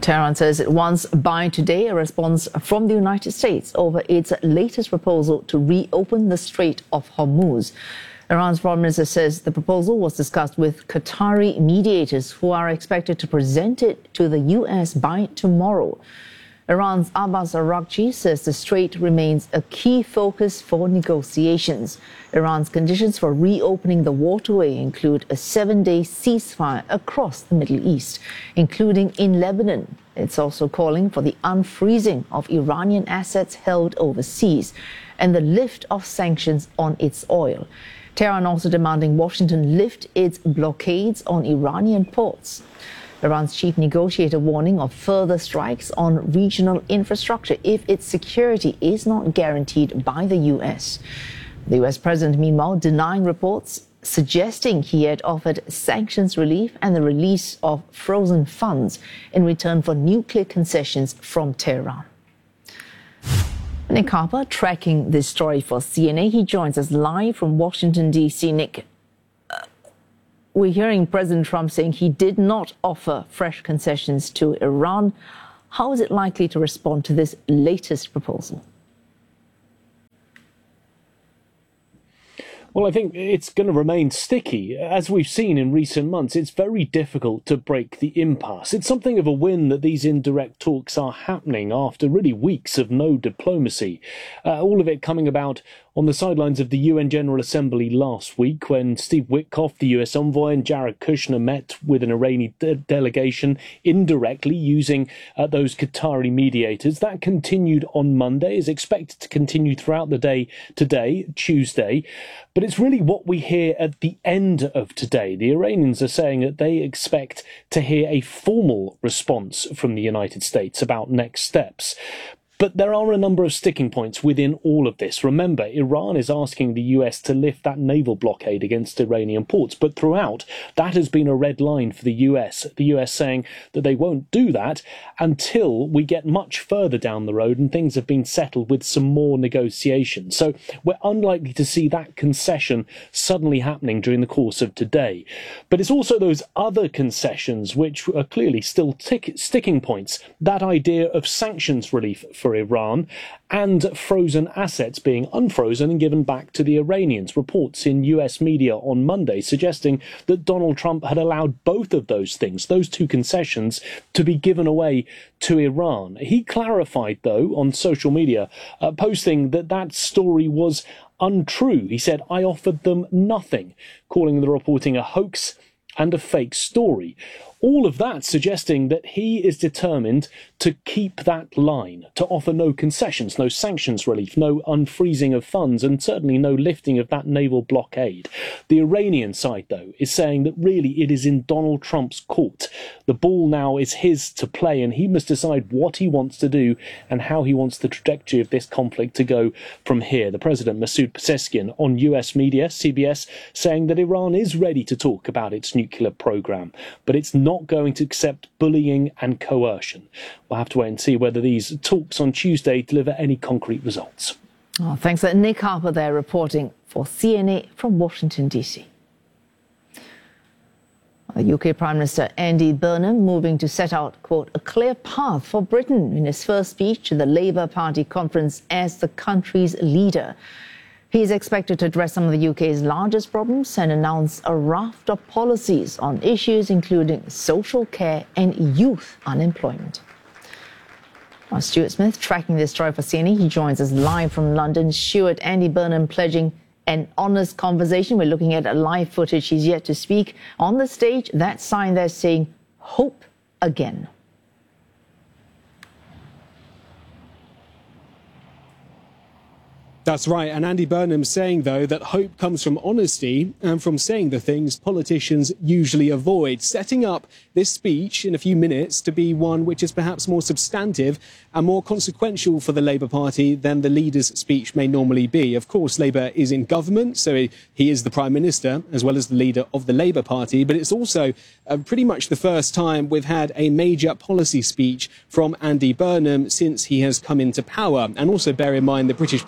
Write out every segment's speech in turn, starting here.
Tehran says it wants by today a response from the United States over its latest proposal to reopen the Strait of Hormuz. Iran's foreign minister says the proposal was discussed with Qatari mediators who are expected to present it to the U.S. by tomorrow. Iran's Abbas Araghchi says the strait remains a key focus for negotiations. Iran's conditions for reopening the waterway include a 7-day ceasefire across the Middle East, including in Lebanon. It's also calling for the unfreezing of Iranian assets held overseas and the lift of sanctions on its oil. Tehran also demanding Washington lift its blockades on Iranian ports. Iran's chief negotiator warning of further strikes on regional infrastructure if its security is not guaranteed by the U.S. The U.S. president, meanwhile, denying reports suggesting he had offered sanctions relief and the release of frozen funds in return for nuclear concessions from Tehran. Nick Harper tracking this story for CNA. He joins us live from Washington, D.C. Nick, we're hearing President Trump saying he did not offer fresh concessions to Iran. How is it likely to respond to this latest proposal? Well, I think it's going to remain sticky. As we've seen in recent months, it's very difficult to break the impasse. It's something of a win that these indirect talks are happening after really weeks of no diplomacy. All of it coming about on the sidelines of the UN General Assembly last week when Steve Witkoff, the US envoy, and Jared Kushner met with an Iranian delegation indirectly using those Qatari mediators. That continued on Monday, is expected to continue throughout the day today, Tuesday. But it's really what we hear at the end of today. The Iranians are saying that they expect to hear a formal response from the United States about next steps. But there are a number of sticking points within all of this. Remember, Iran is asking the US to lift that naval blockade against Iranian ports. But throughout, that has been a red line for the US. The US saying that they won't do that until we get much further down the road and things have been settled with some more negotiations. So we're unlikely to see that concession suddenly happening during the course of today. But it's also those other concessions which are clearly still sticking points. That idea of sanctions relief for Iran and frozen assets being unfrozen and given back to the Iranians. Reports in US media on Monday suggesting that Donald Trump had allowed both of those things, those two concessions, to be given away to Iran. He clarified, though, on social media, posting that that story was untrue. He said, "I offered them nothing," calling the reporting a hoax and a fake story. All of that suggesting that he is determined to keep that line, to offer no concessions, no sanctions relief, no unfreezing of funds, and certainly no lifting of that naval blockade. The Iranian side, though, is saying that really it is in Donald Trump's court. The ball now is his to play, and he must decide what he wants to do and how he wants the trajectory of this conflict to go from here. The president, Masoud Pezeshkian, on US media, CBS, saying that Iran is ready to talk about its nuclear program, but it's not going to accept bullying and coercion. We'll have to wait and see whether these talks on Tuesday deliver any concrete results. Oh, thanks. Nick Harper there reporting for CNA from Washington, D.C. The UK Prime Minister Andy Burnham moving to set out, quote, a clear path for Britain in his first speech to the Labour Party conference as the country's leader. He is expected to address some of the UK's largest problems and announce a raft of policies on issues including social care and youth unemployment. Now, Stuart Smith tracking this story for CNA. He joins us live from London. Stuart, Andy Burnham pledging an honest conversation. We're looking at a live footage. He's yet to speak. On the stage, that sign there saying, hope again. That's right. And Andy Burnham saying, though, that hope comes from honesty and from saying the things politicians usually avoid, setting up this speech in a few minutes to be one which is perhaps more substantive and more consequential for the Labour Party than the leader's speech may normally be. Of course, Labour is in government, so he is the Prime Minister as well as the leader of the Labour Party. But it's also pretty much the first time we've had a major policy speech from Andy Burnham since he has come into power. And also bear in mind the British public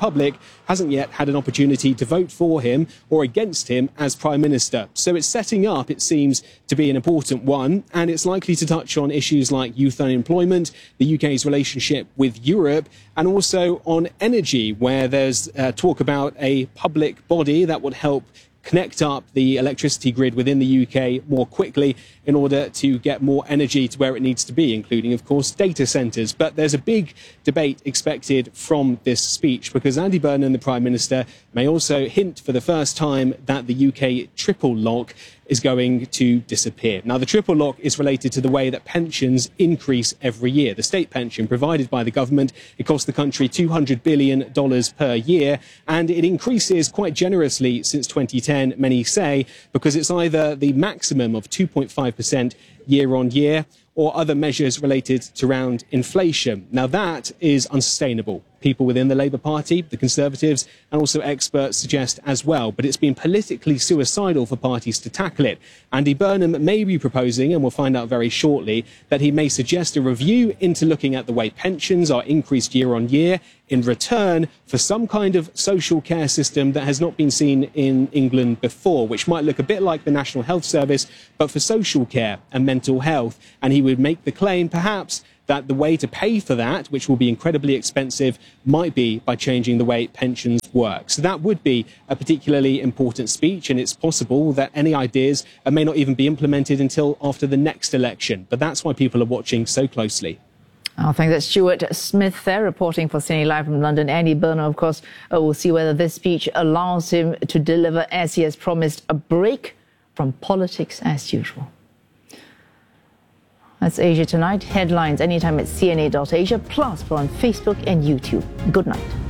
hasn't yet had an opportunity to vote for him or against him as Prime Minister. So it's setting up, it seems, to be an important one, and it's likely to touch on issues like youth unemployment, the UK's relationship with Europe, and also on energy, where there's talk about a public body that would help connect up the electricity grid within the UK more quickly in order to get more energy to where it needs to be, including, of course, data centres. But there's a big debate expected from this speech because Andy Burnham, the Prime Minister, may also hint for the first time that the UK triple lock is going to disappear. Now, the triple lock is related to the way that pensions increase every year. The state pension provided by the government, it costs the country $200 billion per year, and it increases quite generously since 2010, many say, because it's either the maximum of 2.5% year on year or other measures related to around inflation. Now, that is unsustainable. People within the Labour Party, the Conservatives, and also experts suggest as well. But it's been politically suicidal for parties to tackle it. Andy Burnham may be proposing, and we'll find out very shortly, that he may suggest a review into looking at the way pensions are increased year on year in return for some kind of social care system that has not been seen in England before, which might look a bit like the National Health Service, but for social care and mental health. And he would make the claim, perhaps, that the way to pay for that, which will be incredibly expensive, might be by changing the way pensions work. So that would be a particularly important speech, and it's possible that any ideas may not even be implemented until after the next election. But that's why people are watching so closely. I think that's Stuart Smith there reporting for CNA Live from London. Andy Burnham, of course, will see whether this speech allows him to deliver, as he has promised, a break from politics as usual. That's Asia Tonight. Headlines anytime at cna.asia. Plus, we're on Facebook and YouTube. Good night.